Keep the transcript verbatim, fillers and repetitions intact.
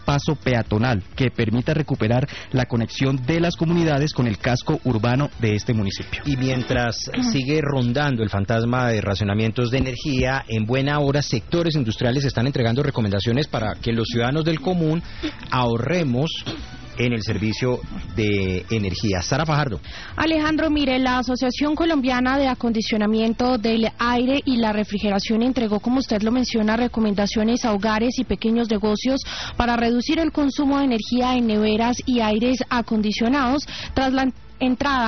paso peatonal que permita recuperar la conexión de las comunidades con el casco urbano de este municipio. Y mientras sigue rondando el fantasma de racionamientos de energía, en buena hora sectores industriales están entregando recomendaciones para que los ciudadanos del común ahorremos en el servicio de energía. Sara Fajardo. Alejandro, mire, la Asociación Colombiana de Acondicionamiento del Aire y la Refrigeración entregó, como usted lo menciona, recomendaciones a hogares y pequeños negocios para reducir el consumo de energía en neveras y aires acondicionados tras la entrada